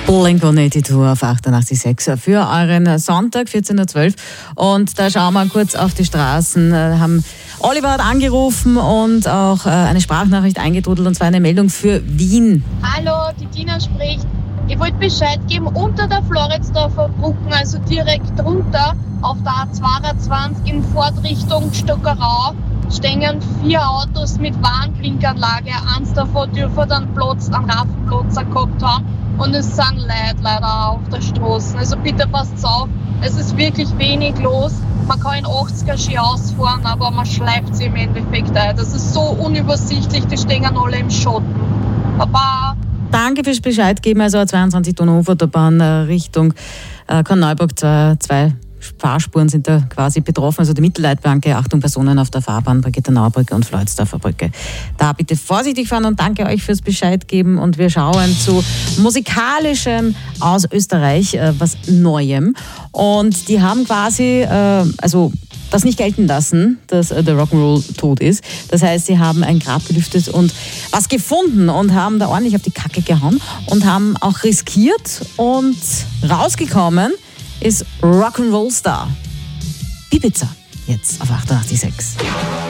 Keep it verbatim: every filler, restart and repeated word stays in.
Blink one eighty-two auf achtundachtzig Komma sechs für euren Sonntag, vierzehn Uhr zwölf. Und da schauen wir kurz auf die Straßen. Da haben Oliver hat angerufen und auch eine Sprachnachricht eingetrudelt, und zwar eine Meldung für Wien. Hallo, die Tina spricht. Ich wollte Bescheid geben, unter der Floridsdorfer Brücke, also direkt drunter auf der A zweiundzwanzig in Fahrtrichtung Stockerau, stehen vier Autos mit Warnblinkanlage. Eins davon dürfte dann Platz, einen Raffenplatz gehabt haben. Und es sind Leute leider auf der Straße. Also bitte passt auf, es ist wirklich wenig los. Man kann in achtziger Ski ausfahren, aber man schleift sie im Endeffekt ein. Das ist so unübersichtlich, die stehen alle im Schatten. Baba. Danke fürs Bescheid geben. Also A zweiundzwanzig Donau-Autobahn Richtung äh, Korneuburg, zwei, zwei Fahrspuren sind da quasi betroffen, also die Mittelleitplanke, Achtung Personen auf der Fahrbahn, Brigitte Naubrücke und Floridsdorfer Brücke. Da bitte vorsichtig fahren und danke euch fürs Bescheid geben, und wir schauen zu musikalischem aus Österreich, äh, was Neuem, und die haben quasi, äh, also das nicht gelten lassen, dass äh, der Rock'n'Roll tot ist. Das heißt, sie haben ein Grab gelüftet und was gefunden und haben da ordentlich auf die Kacke gehauen und haben auch riskiert, und rausgekommen ist Rock'n'Roll Star Ibiza, jetzt auf achtundachtzig Komma sechs.